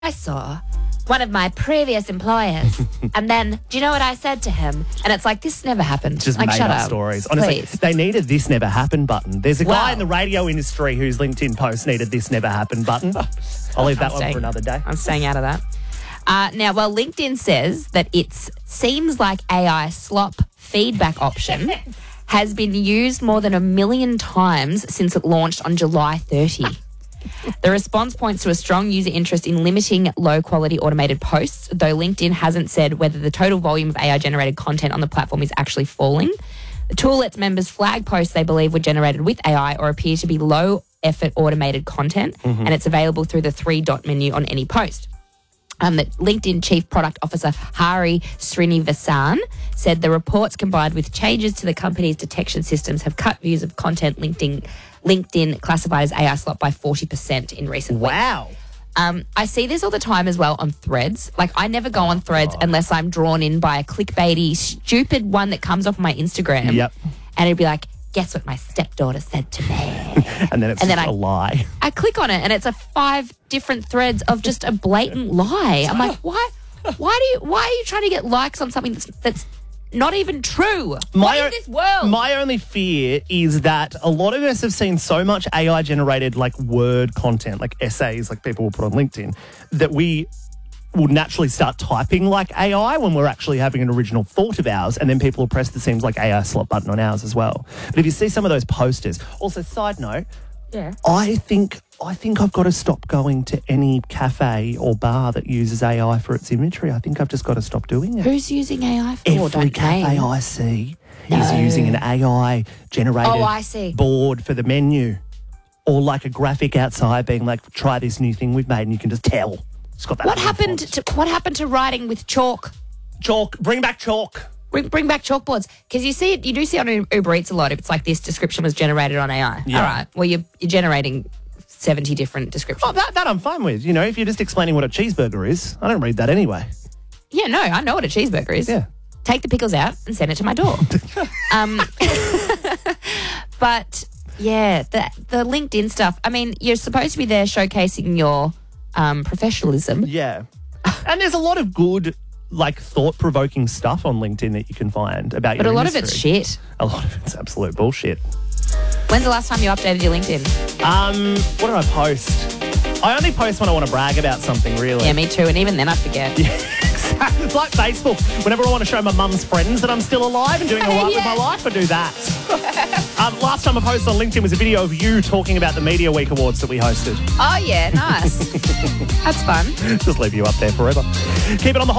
I saw one of my previous employers, and then, do you know what I said to him? And it's like, this never happened. Just like, made shut up up stories. Honestly, please. they needed this never happened button. There's a guy Wow. in the radio industry whose LinkedIn post needed this never happened button. I'll leave that one for another day. I'm staying out of that. Now, LinkedIn says that its seems like AI slop feedback option has been used more than 1 million times since it launched on July 30. The response points to a strong user interest in limiting low-quality automated posts, though LinkedIn hasn't said whether the total volume of AI-generated content on the platform is actually falling. The tool lets members flag posts they believe were generated with AI or appear to be low-effort automated content, and it's available through the three-dot menu on any post. That LinkedIn Chief Product Officer Hari Srinivasan said the reports combined with changes to the company's detection systems have cut views of content LinkedIn classified as AI slop by 40% in recent weeks. Wow. I see this all the time as well on Threads. Like, I never go on Threads unless I'm drawn in by a clickbaity, stupid one that comes off my Instagram. Yep. And it'd be like, guess what my stepdaughter said to me? And then it's just a lie. I click on it and it's 5 different threads of just a blatant lie. I'm like, why are you trying to get likes on something that's not even true? What is this world? My only fear is that a lot of us have seen so much AI-generated, like, word content, like essays, like people will put on LinkedIn, that we will naturally start typing like AI when we're actually having an original thought of ours, and then people will press the seems like AI slot button on ours as well. But if you see some of those posters, also side note, Yeah. I think I've got to stop going to any cafe or bar that uses AI for its imagery. I think I've just got to stop doing it. Who's using AI for? Every Don't cafe name. I see is using an AI generated Oh, I see. board for the menu, or like a graphic outside being like, try this new thing we've made, and you can just tell. It's got that. What happened to writing with chalk? Chalk? Bring back chalk. Bring back chalkboards, because you do see on Uber Eats a lot. If it's like, this description was generated on AI. Yeah. All right. Well, you're generating 70 different descriptions. Oh, that I'm fine with. You know, if you're just explaining what a cheeseburger is, I don't read that anyway. Yeah, no, I know what a cheeseburger is. Yeah. Take the pickles out and send it to my door. But yeah, the LinkedIn stuff. I mean, you're supposed to be there showcasing your professionalism. Yeah. And there's a lot of good, like, thought-provoking stuff on LinkedIn that you can find about your But a lot of industry. it's shit. A lot of it's absolute bullshit. When's the last time you updated your LinkedIn? What did I post? I only post when I want to brag about something, really. Yeah, me too. And even then I forget. Exactly. It's like Facebook. Whenever I want to show my mum's friends that I'm still alive and doing all right with my life, I do that. Last time I posted on LinkedIn was a video of you talking about the Media Week Awards that we hosted. Oh, yeah, nice. That's fun. Just leave you up there forever. Keep it on the